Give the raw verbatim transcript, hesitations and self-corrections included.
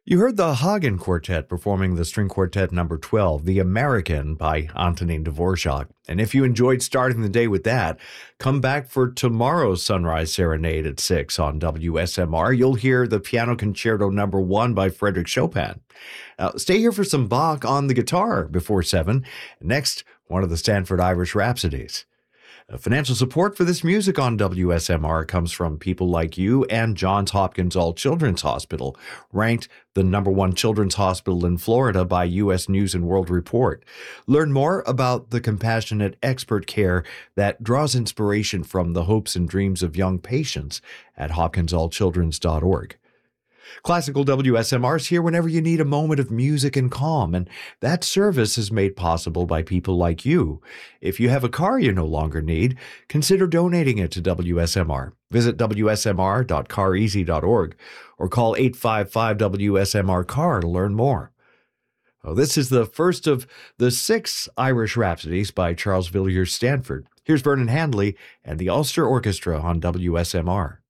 You heard the Hagen Quartet performing the string quartet number twelve, The American by Antonin Dvorak. And if you enjoyed starting the day with that, come back for tomorrow's Sunrise Serenade at six on W S M R. You'll hear the Piano Concerto number one by Frédéric Chopin. Uh, stay here for some Bach on the guitar before seven. Next, one of the Stanford Irish Rhapsodies. Uh, Financial support for this music on W S M R comes from people like you and Johns Hopkins All Children's Hospital, ranked the number one children's hospital in Florida by U S News and World Report. Learn more about the compassionate expert care that draws inspiration from the hopes and dreams of young patients at hopkins all children's dot org. Classical W S M R is here whenever you need a moment of music and calm, and that service is made possible by people like you. If you have a car you no longer need, consider donating it to W S M R. Visit w s m r dot car easy dot org or call eight five five W S M R car to learn more. Oh, this is the first of the six Irish Rhapsodies by Charles Villiers Stanford. Here's Vernon Handley and the Ulster Orchestra on W S M R.